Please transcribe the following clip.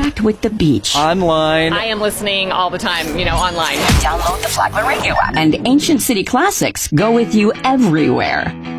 connect with the beach. Online. I am listening all the time, online. Download the Flagler Radio app. And Ancient City Classics go with you everywhere.